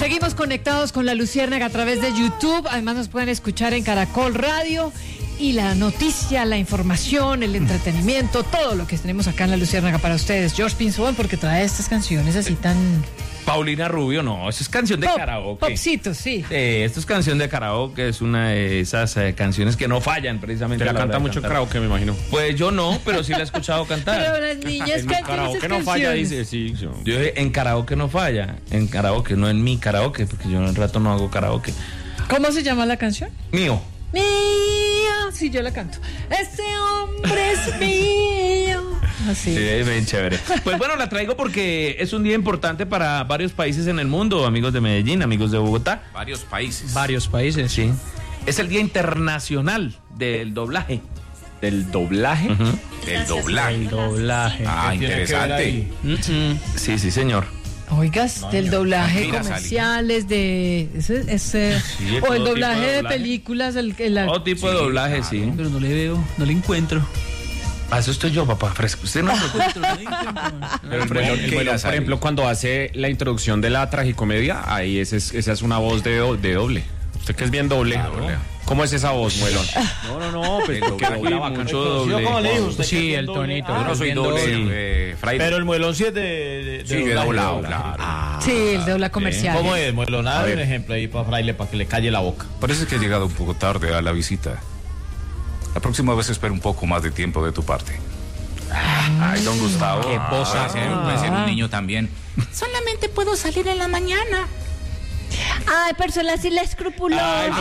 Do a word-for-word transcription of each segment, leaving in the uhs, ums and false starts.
Seguimos conectados con La Luciérnaga a través de YouTube. Además nos pueden escuchar en Caracol Radio. Y la noticia, la información, el entretenimiento, todo lo que tenemos acá en La Luciérnaga para ustedes. George Pinzón, porque trae estas canciones así tan... Paulina Rubio, no, eso es canción de Pop, karaoke. Popcito, sí. Eh, esto es canción de karaoke, es una de esas eh, canciones que no fallan precisamente. Te la canta mucho en karaoke, me imagino. Pues yo no, pero sí la he escuchado cantar. Pero las niñas En mi cantan karaoke esas no falla, canciones. dice, sí. Yo, Yo dije, en karaoke no falla, en karaoke, no en mi karaoke, porque yo en el rato no hago karaoke. ¿Cómo se llama la canción? Mío. Mía, sí, yo la canto. Este hombre es mío. Así. Sí, bien chévere. Pues bueno, la traigo porque es un día importante para varios países en el mundo, amigos de Medellín, amigos de Bogotá. Varios países. Varios países, sí. Es el Día Internacional del Doblaje. ¿Del doblaje? Uh-huh. El doblaje. El doblaje. Ah, interesante. Uh-huh. Sí, sí, señor. Oigas, no, del doblaje Mira, comerciales, de ese, ese Sí, o el todo doblaje tipo de de, doblaje. películas, el, el Todo tipo de Sí, doblaje, claro. sí. Pero no le veo, no le encuentro. Ah, eso estoy yo, papá, fresco. Usted no No encuentro, no le encuentro. Pero el ¿Cómo melón, que el melón, la por sale? ejemplo, cuando hace la introducción de la tragicomedia, ahí ese es- esa es una voz de, do- de doble. Usted que es bien doble. Claro. ¿Cómo es esa voz, melón? No, no, no, pues El porque doblaje. dobla bacán. Mucho doble. ¿Cómo le dijo usted? Sí, que es el doble? tonito. Ah, Yo no soy bien doble, doble. eh, Friday. Pero el muelón sí es de, de, de Sí, de doblaje, doblado, doblaje. claro. Ah, sí, el dobla comercial. ¿Cómo es, muelón? A Dame ver. un ejemplo ahí para Fraile, para que le calle la boca. Parece que he llegado un poco tarde a la visita. La próxima vez espero un poco más de tiempo de tu parte. Ay, don Gustavo. Qué posa. Puede ser un niño también. Solamente puedo salir en la mañana. Ay, persona así la escrupulosa. Ay,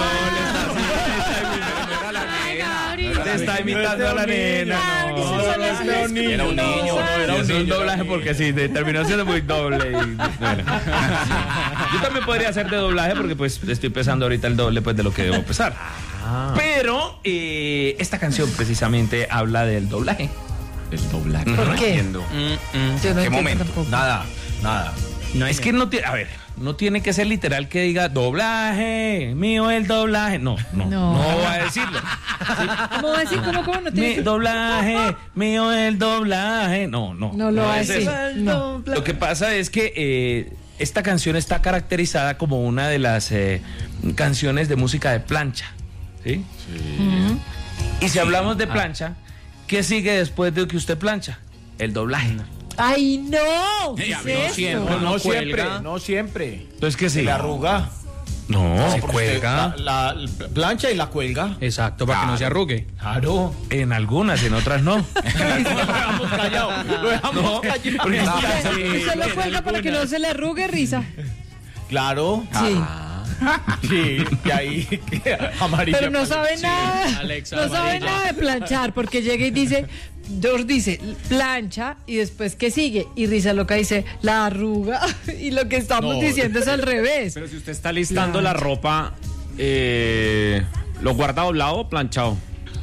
no, le está, le está imitando a la nena. Ay, No, que no, son no, las no, escrupulosas. no, era un niño, no, era un es un niño, doblaje era un porque sí, de- terminó siendo muy doble. y- bueno. Yo también podría hacer de doblaje porque pues estoy pesando ahorita el doble pues de lo que debo pesar. Pero eh, esta canción precisamente habla del doblaje. El doblaje. ¿Por No qué? entiendo. Yo no ¿Qué entiendo momento? tampoco. Nada, nada. No, es que no tiene, a ver, no tiene que ser literal que diga doblaje, mío el doblaje. No, no, No. no, va a decirlo. ¿Cómo va a decir? ¿Cómo, cómo? No Mi tiene... doblaje, mío el doblaje. No, no. No lo va a es decir. eso. No. Lo que pasa es que eh, esta canción está caracterizada como una de las eh, canciones de música de plancha. ¿Sí? Ujú. Y si hablamos de plancha, ¿qué sigue después de que usted plancha? El doblaje. Ay, no. ¿Qué es esto? Pero no no siempre, cuelga. no siempre. Entonces, ¿qué Se sigue? le arruga. No, se Porque usted cuelga. La, la plancha y la cuelga. Exacto, para que no se arrugue. Claro. En algunas, en otras no. Lo dejamos callado. Lo dejamos callado. Porque es que Usted, así- usted lo cuelga para que no se le arrugue, risa. Claro. Sí. Sí, y ahí amarilla. Pero no sabe nada. Alexa, No sabe amarilla. nada de planchar, porque llega y dice, George dice, plancha, y después, ¿qué sigue? Y Risa Loca dice, la arruga. Y lo que estamos No. diciendo es al revés. Pero si usted está listando la ropa, eh, ¿lo guarda doblado o planchado?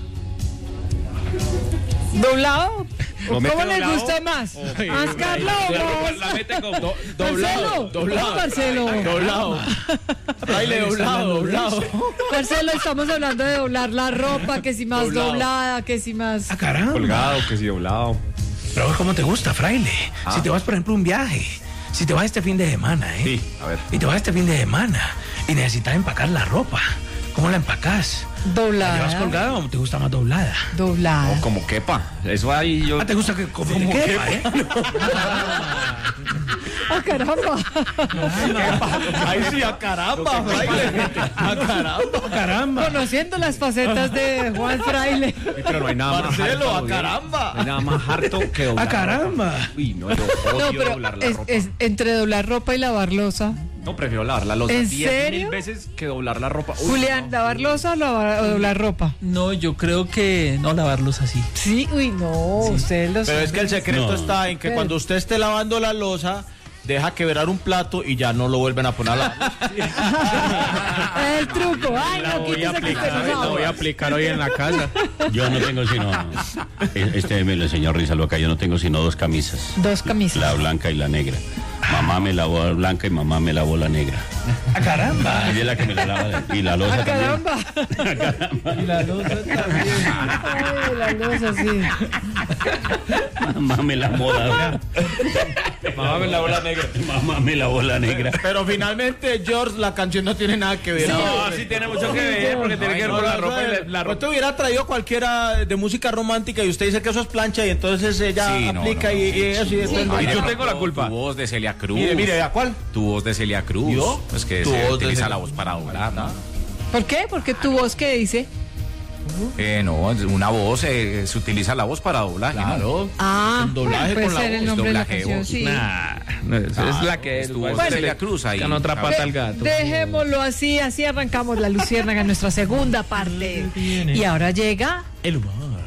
¿Doblado? ¿Lo ¿Cómo mete le doblado? gusta más? ¿Ascarlo o vos? La mete como do- Marcelo, doblado. Marcelo. Doblado. Fraile, doblado, doblado. Marcelo, estamos hablando de doblar la ropa, que si más Doblado. doblada, que si más... Ah, caramba. Colgado, que si doblado. Pero ¿cómo te gusta, fraile? Si te vas, por ejemplo, a un viaje, si te vas este fin de semana, ¿eh? Sí, a ver. Y te vas este fin de semana y necesitas empacar la ropa, ¿cómo la empacás? ¿La llevas Doblada. colgada o te gusta más doblada? Doblada. No, como quepa. Eso ahí yo. Ah, ¿te gusta que como te quepa, eh? ¡Ah, caramba! Ahí sí, a caramba, Fraile. A caramba. Caramba. Conociendo las facetas de Juan Fraile. Pero no hay nada más Marcelo, harto, a güey. caramba. No hay nada más harto que doblar. ¡Ah, caramba! ropa. Uy, no, yo odio No, pero doblar la es, ropa. es entre doblar ropa y lavar losa. No, prefiero lavar la losa ¿En diez serio? mil veces que doblar la ropa. Uy, Julián, no. ¿lavar losa o, lavar- o doblar ropa? No, yo creo que no lavarlos así. Sí, uy, no, ustedes los... Pero es que el secreto No. está en que Pero- cuando usted esté lavando la losa, deja quebrar un plato y ya no lo vuelven a poner a lavar. El truco. Ay, La no, voy a quítese que usted aplicar, no la voy a sabe. aplicar hoy en la casa. Yo no tengo sino, este me lo enseñó Risa Loca, yo no tengo sino dos camisas. Dos camisas. La blanca y la negra. Mamá me lavó la blanca y mamá me lavó la negra. ¡Ah, caramba! Ella es la que me la lava. Y la losa ¡Ah, también. caramba! Y la losa también. Ay, la losa, sí. Mamá me lavó la Mamá me lavó la negra. Mamá me lavó la negra. Pero finalmente, George, la canción no tiene nada que ver. No, sí tiene mucho que ver, porque tiene que ver con la ropa y la, la Pues ropa. te hubiera traído cualquiera de música romántica y usted dice que eso es plancha y entonces ella Sí, no, aplica no, y, no. y eso y después no. Ay, Mire, yo tengo la culpa. Tu voz de Celia Cruz. Mire, mire, ¿a cuál? Tu voz de Celia Cruz. ¿Yo? Es que Tu se voz de utiliza Celia- la voz para doblar, ¿no? ¿Por qué? Porque tu voz, ¿qué dice? Eh, no, una voz, eh, se utiliza la voz para doblaje, ¿no? Claro. Ah, Un doblaje puede con la ser el voz, nombre de la doblaje de canción, voz. sí. Nah, no, es, es la que estuvo igual Celia se le- Cruz ahí. ganó otra pata De- al gato. Dejémoslo así, así arrancamos la Luciérnaga en nuestra segunda parte. Y ahora llega El humor.